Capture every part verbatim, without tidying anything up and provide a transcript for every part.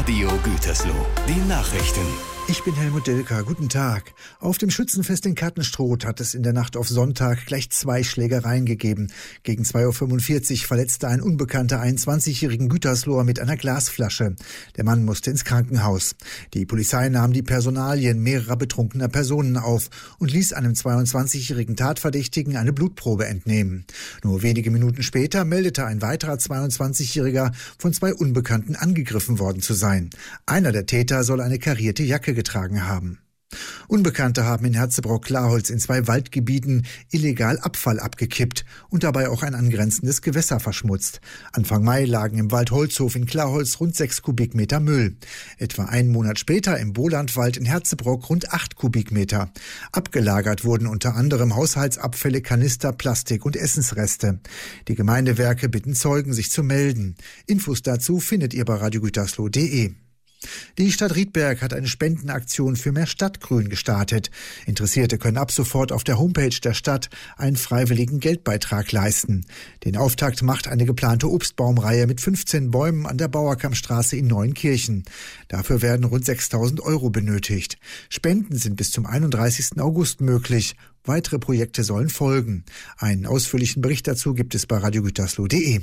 Radio Gütersloh. Die Nachrichten. Ich bin Helmut Delka. Guten Tag. Auf dem Schützenfest in Kattenstroth hat es in der Nacht auf Sonntag gleich zwei Schlägereien gegeben. Gegen zwei Uhr fünfundvierzig verletzte ein unbekannter einundzwanzigjährigen Gütersloher mit einer Glasflasche. Der Mann musste ins Krankenhaus. Die Polizei nahm die Personalien mehrerer betrunkener Personen auf und ließ einem zweiundzwanzigjährigen Tatverdächtigen eine Blutprobe entnehmen. Nur wenige Minuten später meldete ein weiterer zweiundzwanzigjähriger von zwei Unbekannten angegriffen worden zu sein. Einer der Täter soll eine karierte Jacke getragen haben. Unbekannte haben in Herzebrock-Klarholz in zwei Waldgebieten illegal Abfall abgekippt und dabei auch ein angrenzendes Gewässer verschmutzt. Anfang Mai lagen im Wald Holzhof in Klarholz rund sechs Kubikmeter Müll. Etwa einen Monat später im Bolandwald in Herzebrock rund acht Kubikmeter. Abgelagert wurden unter anderem Haushaltsabfälle, Kanister, Plastik und Essensreste. Die Gemeindewerke bitten Zeugen, sich zu melden. Infos dazu findet ihr bei radiogütersloh punkt de. Die Stadt Riedberg hat eine Spendenaktion für mehr Stadtgrün gestartet. Interessierte können ab sofort auf der Homepage der Stadt einen freiwilligen Geldbeitrag leisten. Den Auftakt macht eine geplante Obstbaumreihe mit fünfzehn Bäumen an der Bauerkammstraße in Neuenkirchen. Dafür werden rund sechstausend Euro benötigt. Spenden sind bis zum einunddreißigsten August möglich. Weitere Projekte sollen folgen. Einen ausführlichen Bericht dazu gibt es bei radiogütersloh punkt de.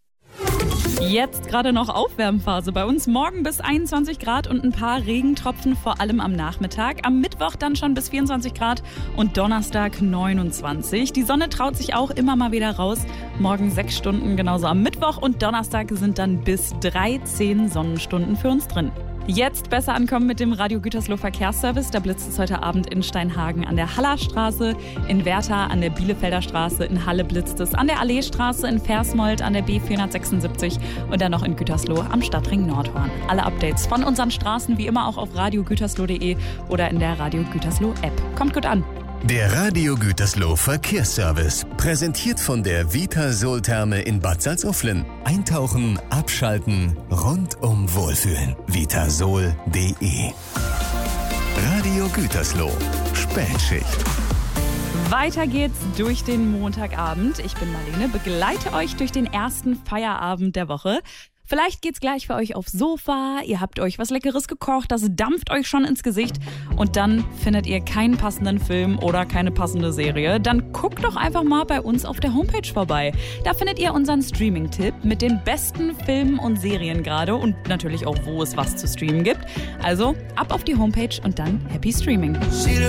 Jetzt gerade noch Aufwärmphase bei uns. Morgen bis einundzwanzig Grad und ein paar Regentropfen, vor allem am Nachmittag. Am Mittwoch dann schon bis vierundzwanzig Grad und Donnerstag neunundzwanzig. Die Sonne traut sich auch immer mal wieder raus. Morgen sechs Stunden genauso am Mittwoch und Donnerstag sind dann bis dreizehn Sonnenstunden für uns drin. Jetzt besser ankommen mit dem Radio Gütersloh Verkehrsservice. Da blitzt es heute Abend in Steinhagen an der Hallerstraße, in Werther an der Bielefelder Straße, in Halle blitzt es an der Alleestraße, in Versmold an der B vierhundertsechsundsiebzig und dann noch in Gütersloh am Stadtring Nordhorn. Alle Updates von unseren Straßen wie immer auch auf radiogütersloh punkt de oder in der Radio Gütersloh App. Kommt gut an. Der Radio Gütersloh Verkehrsservice. Präsentiert von der Vitasol-Therme in Bad Salzuflen. Eintauchen, abschalten, rundum wohlfühlen. vitasol punkt de. Radio Gütersloh. Spätschicht. Weiter geht's durch den Montagabend. Ich bin Marlene, begleite euch durch den ersten Feierabend der Woche. Vielleicht geht's gleich für euch aufs Sofa, ihr habt euch was Leckeres gekocht, das dampft euch schon ins Gesicht und dann findet ihr keinen passenden Film oder keine passende Serie. Dann guckt doch einfach mal bei uns auf der Homepage vorbei. Da findet ihr unseren Streaming-Tipp mit den besten Filmen und Serien gerade und natürlich auch, wo es was zu streamen gibt. Also ab auf die Homepage und dann Happy Streaming.